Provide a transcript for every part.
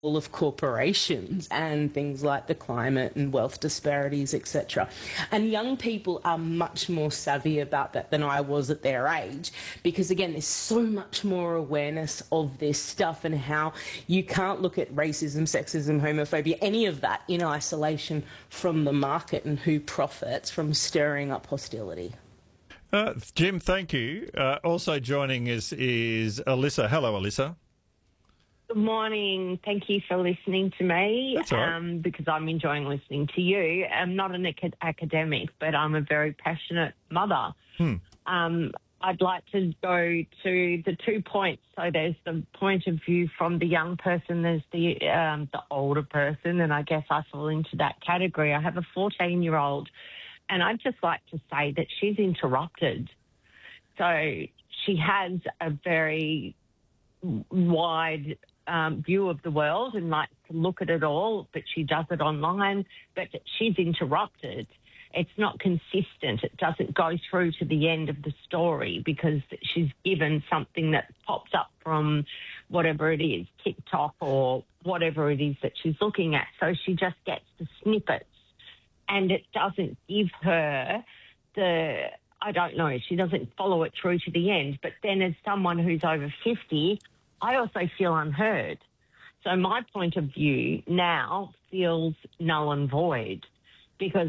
all of corporations and things like the climate and wealth disparities, etc. And young people are much more savvy about that than I was at their age, because again, there's so much more awareness of this stuff and how you can't look at racism, sexism, homophobia, any of that in isolation from the market and who profits from stirring up hostility. Jim, thank you. Also joining us is Alyssa. Hello, Alyssa. Good morning. Thank you for listening to me. That's all right. Because I'm enjoying listening to you. I'm not an academic, but I'm a very passionate mother. I'd like to go to the 2 points. So there's the point of view from the young person, there's the older person, and I guess I fall into that category. I have a 14-year-old, and I'd just like to say that she's interrupted. So she has a very wide view of the world and likes to look at it all, but she does it online, but she's interrupted. It's not consistent. It doesn't go through to the end of the story because she's given something that pops up from whatever it is, TikTok or whatever it is that she's looking at. So she just gets the snippets and it doesn't give her I don't know, she doesn't follow it through to the end. But then as someone who's over 50, I also feel unheard. So my point of view now feels null and void because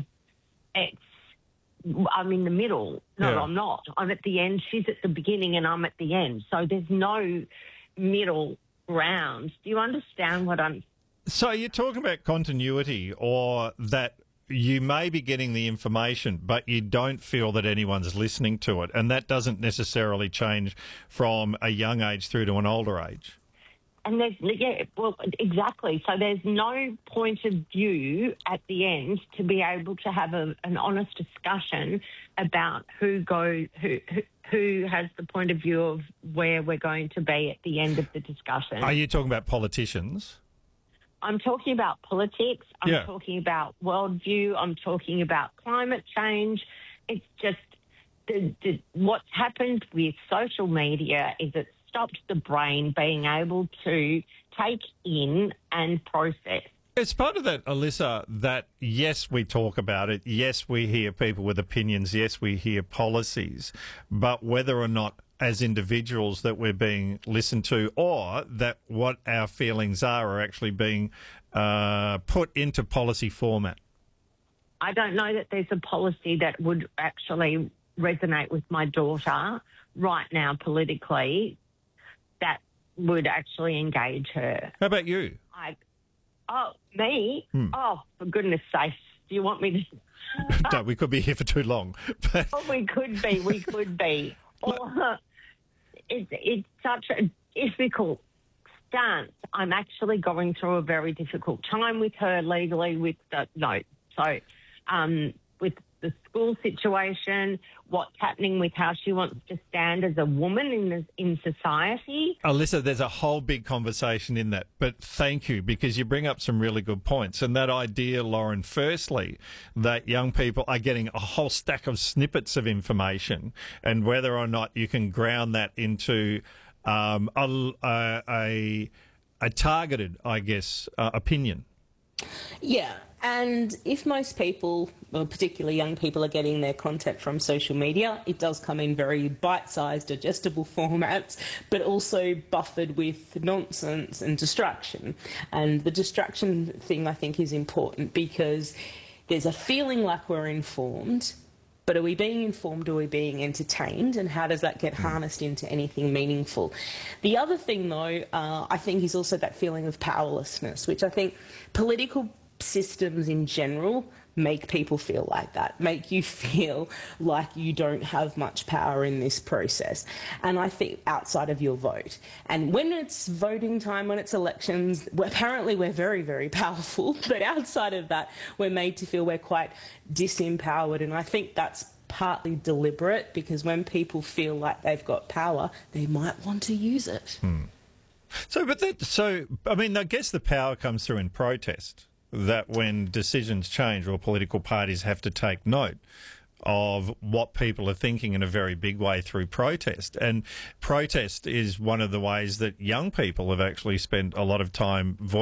I'm in the middle. No, I'm not. I'm at the end. She's at the beginning and I'm at the end. So there's no middle ground. Do you understand what I'm... So you're talking about continuity, or that you may be getting the information, but you don't feel that anyone's listening to it, and that doesn't necessarily change from a young age through to an older age. And exactly. So there's no point of view at the end to be able to have an honest discussion about who has the point of view of where we're going to be at the end of the discussion. Are you talking about politicians? I'm talking about politics. I'm talking about worldview. I'm talking about climate change. It's just what's happened with social media is it's stopped the brain being able to take in and process. It's part of that, Alyssa, that yes, we talk about it. Yes, we hear people with opinions. Yes, we hear policies. But whether or not as individuals that we're being listened to, or that what our feelings are actually being put into policy format. I don't know that there's a policy that would actually resonate with my daughter right now politically that would actually engage her. How about you? Me? Oh, for goodness sakes. Do you want me to... No, we could be here for too long. Oh, we could be. It's such a difficult stance. I'm actually going through a very difficult time with her legally with with the school situation, what's happening with how she wants to stand as a woman in society. Alyssa, there's a whole big conversation in that, but thank you, because you bring up some really good points. And that idea, Lauren, firstly, that young people are getting a whole stack of snippets of information, and whether or not you can ground that into a targeted, I guess, opinion. Yeah, and if most people, well, particularly young people, are getting their content from social media, it does come in very bite-sized, digestible formats, but also buffered with nonsense and distraction. And the distraction thing, I think, is important because there's a feeling like we're informed, but are we being informed, or are we being entertained, and how does that get harnessed into anything meaningful? The other thing, though, I think is also that feeling of powerlessness, which I think political systems in general make people feel like that, make you feel like you don't have much power in this process. And I think outside of your vote. And when it's voting time, when it's elections, apparently we're very, very powerful. But outside of that, we're made to feel we're quite disempowered. And I think that's partly deliberate, because when people feel like they've got power, they might want to use it. So I mean, I guess the power comes through in protest. That when decisions change, or political parties have to take note of what people are thinking in a very big way through protest. And protest is one of the ways that young people have actually spent a lot of time